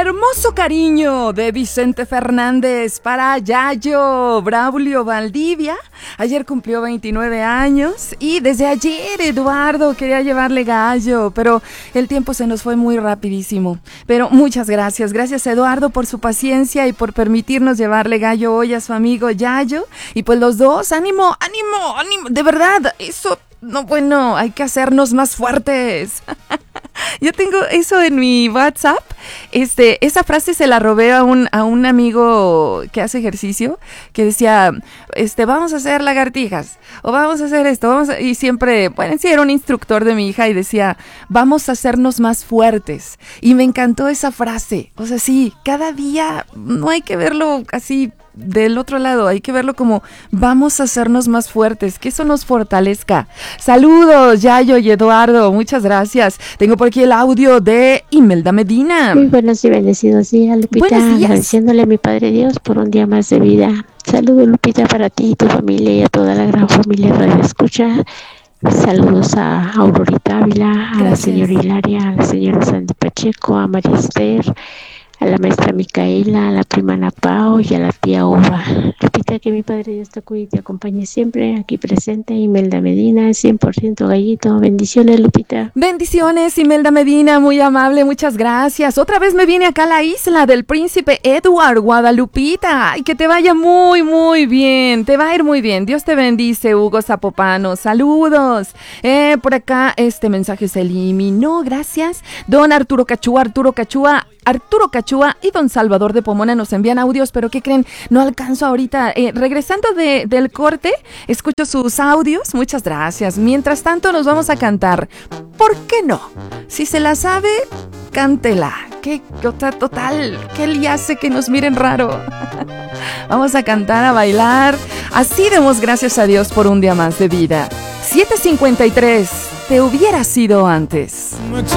hermoso cariño de Vicente Fernández para Yayo Braulio Valdivia. Ayer cumplió 29 años y desde ayer Eduardo quería llevarle gallo, pero el tiempo se nos fue muy rapidísimo. Pero muchas gracias, gracias Eduardo por su paciencia y por permitirnos llevarle gallo hoy a su amigo Yayo. Y pues los dos, ánimo, ánimo, ánimo, de verdad, eso... No, bueno, hay que hacernos más fuertes. Yo tengo eso en mi WhatsApp. Esa frase se la robé a un amigo que hace ejercicio, que decía, vamos a hacer lagartijas, o vamos a hacer esto, y siempre, bueno, sí, era un instructor de mi hija y decía, vamos a hacernos más fuertes. Y me encantó esa frase. O sea, sí, cada día no hay que verlo así del otro lado, hay que verlo como vamos a hacernos más fuertes, que eso nos fortalezca. Saludos, Yayo y Eduardo, muchas gracias. Tengo por aquí el audio de Imelda Medina. Muy buenos y bendecidos días, Lupita. Buenos días. Agradeciéndole a mi Padre Dios por un día más de vida. Saludos, Lupita, para ti y tu familia y a toda la gran familia Radio Escucha. Saludos a Aurorita Ávila, a la señora Hilaria, a la señora Sandy Pacheco, a María Esther, a la maestra Micaela, a la prima Ana Pao y a la tía Uva. Lupita, que mi Padre Dios te cuide y te acompañe siempre. Aquí presente, Imelda Medina, 100% gallito. Bendiciones, Lupita. Bendiciones, Imelda Medina, muy amable, muchas gracias. Otra vez me viene acá a la isla del Príncipe Edward, Guadalupita. Ay, que te vaya muy, muy bien. Te va a ir muy bien. Dios te bendice, Hugo Zapopano. Saludos. Por acá este mensaje se eliminó, gracias. Don Arturo Cachúa y don Salvador de Pomona nos envían audios, pero ¿qué creen? No alcanzo ahorita. Regresando del corte, escucho sus audios. Muchas gracias. Mientras tanto, nos vamos a cantar. ¿Por qué no? Si se la sabe, cántela. ¿Qué total? ¿Qué le hace que nos miren raro? Vamos a cantar, a bailar. Así demos gracias a Dios por un día más de vida. 7:53. Te hubiera sido antes. No existe